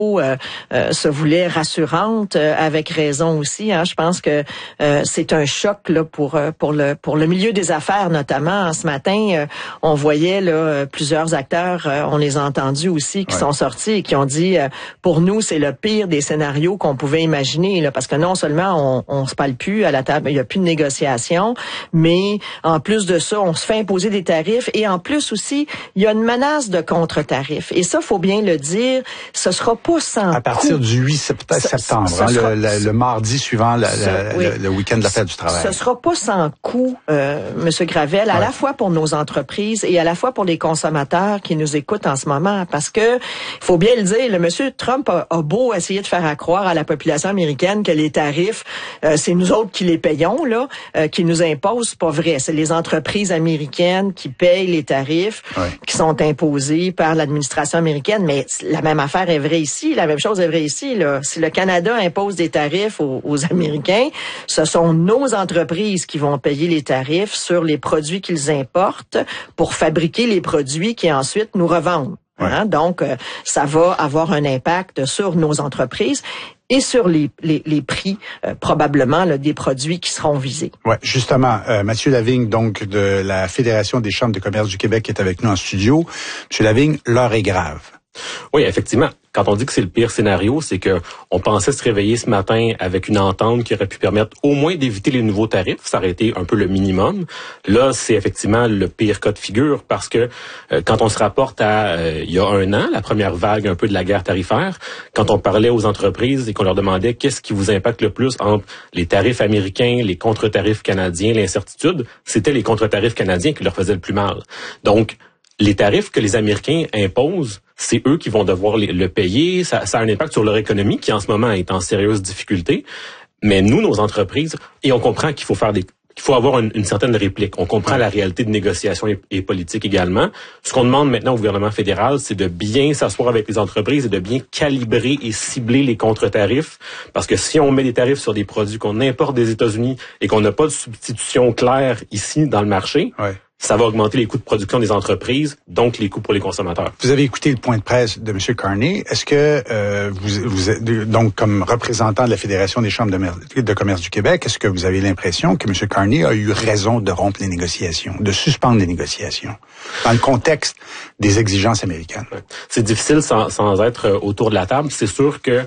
se voulait rassurante, avec raison aussi. Hein. Je pense que c'est un choc là pour le milieu des affaires notamment. Ce matin, on voyait là plusieurs acteurs, on les a entendus aussi, qui sont sortis et qui ont dit pour nous c'est le pire des scénarios qu'on pouvait imaginer là, parce que non seulement on se parle plus à la table, il y a plus de négociations, mais en plus de ça, on se fait imposer des tarifs et en plus aussi il y a une menace de contre-tarifs. Et ça, faut bien le dire, ce sera pas sans à partir coût. du 8 septembre, le mardi suivant le week-end de la fête du travail. Ce sera pas sans coût, Monsieur Gravel, à la fois pour nos entreprises et à la fois pour les consommateurs qui nous écoutent en ce moment, parce que il faut bien le dire, le Monsieur Trump a beau essayer de faire croire à la population américaine que les tarifs, c'est nous autres qui les payons là, qui nous imposent, c'est pas vrai. C'est les entreprises américaines qui payent les tarifs qui sont imposés par l'administration américaine. Mais la même affaire est vraie ici, la même chose est vraie ici. Là. Si le Canada impose des tarifs aux Américains, ce sont nos entreprises qui vont payer les tarifs sur les produits qu'ils importent pour fabriquer les produits qui ensuite nous revendent. Hein? Donc, ça va avoir un impact sur nos entreprises et sur les prix, probablement, là, des produits qui seront visés. Ouais, justement, Mathieu Lavigne, donc, de la Fédération des chambres de commerce du Québec, est avec nous en studio. Monsieur Lavigne, l'heure est grave. Oui, effectivement. Quand on dit que c'est le pire scénario, c'est que on pensait se réveiller ce matin avec une entente qui aurait pu permettre au moins d'éviter les nouveaux tarifs. Ça aurait été un peu le minimum. Là, c'est effectivement le pire cas de figure parce que quand on se rapporte à il y a un an, la première vague un peu de la guerre tarifaire, quand on parlait aux entreprises et qu'on leur demandait qu'est-ce qui vous impacte le plus entre les tarifs américains, les contre-tarifs canadiens, l'incertitude, c'était les contre-tarifs canadiens qui leur faisaient le plus mal. Donc, les tarifs que les Américains imposent, c'est eux qui vont devoir le payer. Ça a un impact sur leur économie qui, en ce moment, est en sérieuse difficulté. Mais nous, nos entreprises, et on comprend qu'il faut avoir une certaine réplique. On comprend la réalité de négociation et politique également. Ce qu'on demande maintenant au gouvernement fédéral, c'est de bien s'asseoir avec les entreprises et de bien calibrer et cibler les contre-tarifs. Parce que si on met des tarifs sur des produits qu'on importe des États-Unis et qu'on n'a pas de substitution claire ici dans le marché, ça va augmenter les coûts de production des entreprises, donc les coûts pour les consommateurs. Vous avez écouté le point de presse de M. Carney. Est-ce que vous êtes, donc, comme représentant de la Fédération des chambres de commerce du Québec, est-ce que vous avez l'impression que M. Carney a eu raison de rompre les négociations, de suspendre les négociations, dans le contexte des exigences américaines? C'est difficile sans être autour de la table. C'est sûr que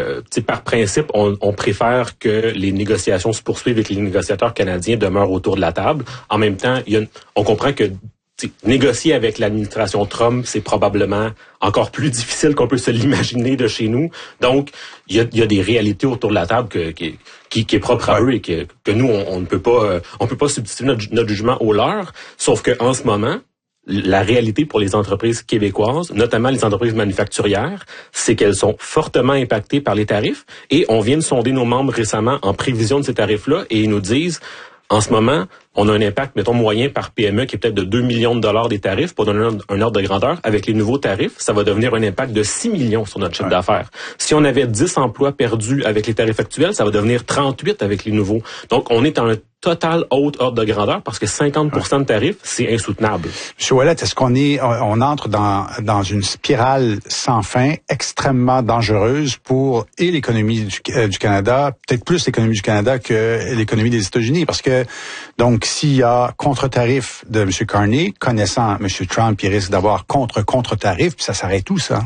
par principe, on préfère que les négociations se poursuivent et que les négociateurs canadiens demeurent autour de la table. En même temps, on comprend que négocier avec l'administration Trump, c'est probablement encore plus difficile qu'on peut se l'imaginer de chez nous. Donc, il y a des réalités autour de la table qui est propre à eux et que nous, on ne peut pas substituer notre jugement au leur. Sauf que en ce moment, la réalité pour les entreprises québécoises, notamment les entreprises manufacturières, c'est qu'elles sont fortement impactées par les tarifs. Et on vient de sonder nos membres récemment en prévision de ces tarifs-là et ils nous disent, en ce moment, on a un impact, mettons, moyen par PME qui est peut-être de 2 millions de dollars des tarifs. Pour donner un ordre de grandeur, avec les nouveaux tarifs, ça va devenir un impact de 6 millions sur notre chiffre d'affaires. Si on avait 10 emplois perdus avec les tarifs actuels, ça va devenir 38 avec les nouveaux. Donc, on est à un total haute ordre de grandeur parce que 50% de tarifs, c'est insoutenable. M. Ouellet, est-ce on entre dans une spirale sans fin extrêmement dangereuse pour l'économie du Canada, peut-être plus l'économie du Canada que l'économie des États-Unis? Parce que, donc, s'il y a contre-tarif de M. Carney, connaissant M. Trump, il risque d'avoir contre-tarif, puis ça s'arrête où, ça?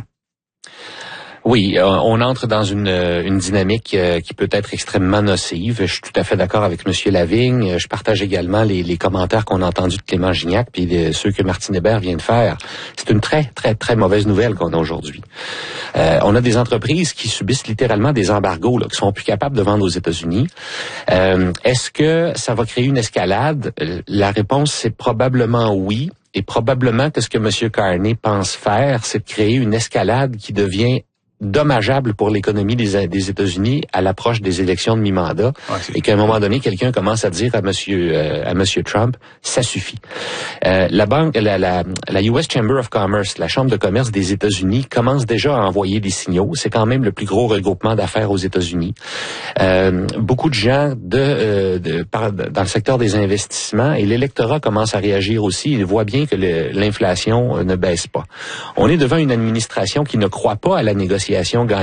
Oui, on entre dans une dynamique qui peut être extrêmement nocive. Je suis tout à fait d'accord avec M. Lavigne. Je partage également les commentaires qu'on a entendus de Clément Gignac puis ceux que Martin Hébert vient de faire. C'est une très, très, très mauvaise nouvelle qu'on a aujourd'hui. On a des entreprises qui subissent littéralement des embargos, qui sont plus capables de vendre aux États-Unis. Est-ce que ça va créer une escalade? La réponse, c'est probablement oui. Et probablement que ce que M. Carney pense faire, c'est de créer une escalade qui devient dommageable pour l'économie des États-Unis à l'approche des élections de mi-mandat, et qu'à un moment donné, quelqu'un commence à dire à Monsieur Trump, ça suffit. La US Chamber of Commerce, la Chambre de commerce des États-Unis, commence déjà à envoyer des signaux. C'est quand même le plus gros regroupement d'affaires aux États-Unis. Beaucoup de gens dans le secteur des investissements, et l'électorat commence à réagir aussi. Il voit bien que l'inflation ne baisse pas. On est devant une administration qui ne croit pas à la négociation gagnante